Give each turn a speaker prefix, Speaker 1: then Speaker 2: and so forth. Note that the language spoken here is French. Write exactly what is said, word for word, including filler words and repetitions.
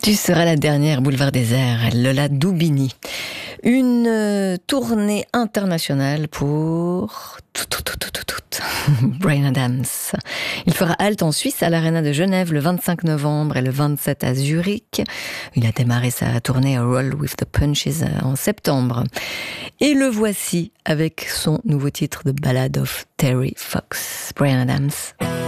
Speaker 1: Tu seras la dernière, Boulevard Désert, Lola Dubini. Une euh, tournée internationale pour tout, tout, tout, tout, tout, tout. Bryan Adams. Il fera halte en Suisse à l'Arena de Genève le vingt-cinq novembre et le vingt-sept à Zurich. Il a démarré sa tournée à Roll with the Punches en septembre. Et le voici avec son nouveau titre de Ballad of Terry Fox. Bryan Adams.